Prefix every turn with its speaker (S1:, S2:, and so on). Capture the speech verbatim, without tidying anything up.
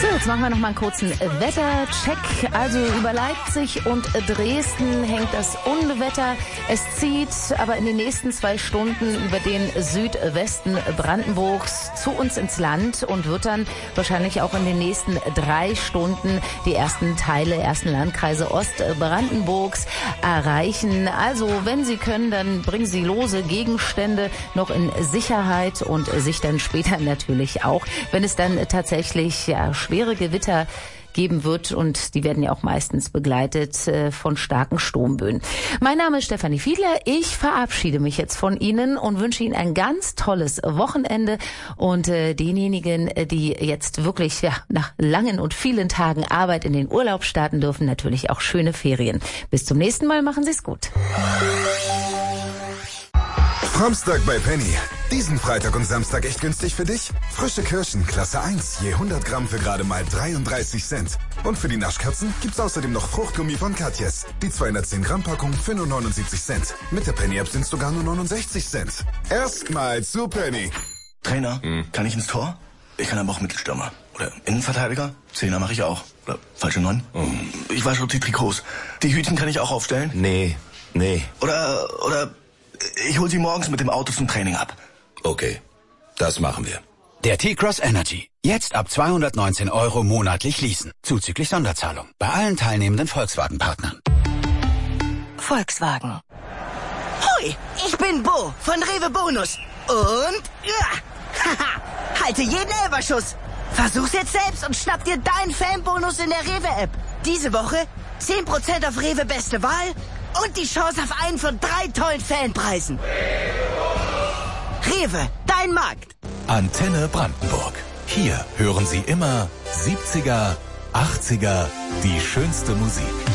S1: So, jetzt machen wir noch mal einen kurzen Wettercheck. Also über Leipzig und Dresden hängt das Unwetter. Es zieht aber in den nächsten zwei Stunden über den Südwesten Brandenburgs zu uns ins Land und wird dann wahrscheinlich auch in den nächsten drei Stunden die ersten Teile, ersten Landkreise Ostbrandenburgs erreichen. Also wenn Sie können, dann bringen Sie lose Gegenstände noch in Sicherheit und sich dann später natürlich auch, wenn es dann tatsächlich ja schwere Gewitter geben wird, und die werden ja auch meistens begleitet äh, von starken Sturmböen. Mein Name ist Stefanie Fiedler. Ich verabschiede mich jetzt von Ihnen und wünsche Ihnen ein ganz tolles Wochenende, und äh, denjenigen, die jetzt wirklich ja nach langen und vielen Tagen Arbeit in den Urlaub starten dürfen, natürlich auch schöne Ferien. Bis zum nächsten Mal, machen Sie es gut.
S2: Samstag bei Penny. Diesen Freitag und Samstag echt günstig für dich? Frische Kirschen, Klasse eins, je hundert Gramm für gerade mal dreiunddreißig Cent. Und für die Naschkatzen gibt's außerdem noch Fruchtgummi von Katjes. Die zweihundertzehn Gramm Packung für nur neunundsiebzig Cent. Mit der Penny-App sind's sogar nur neunundsechzig Cent. Erstmal zu Penny.
S3: Trainer, hm. kann ich ins Tor? Ich kann aber auch Mittelstürmer. Oder Innenverteidiger? Zehner mache ich auch. Oder falsche Neun? Hm. Ich wasche auch die Trikots. Die Hütchen kann ich auch aufstellen?
S4: Nee, nee.
S3: Oder, oder... Ich hol sie morgens mit dem Auto zum Training ab.
S4: Okay, das machen wir.
S5: Der T-Cross Energy. Jetzt ab zweihundertneunzehn Euro monatlich leasen. Zuzüglich Sonderzahlung. Bei allen teilnehmenden Volkswagen-Partnern.
S6: Volkswagen. Hoi, ich bin Bo von Rewe Bonus. Und... Ja, haha, halte jeden Elferschuss. Versuch's jetzt selbst und schnapp dir deinen Fanbonus in der Rewe-App. Diese Woche zehn Prozent auf Rewe Beste Wahl... und die Chance auf einen von drei tollen Fanpreisen. Rewe, dein Markt.
S7: Antenne Brandenburg. Hier hören Sie immer siebziger, achtziger, die schönste Musik.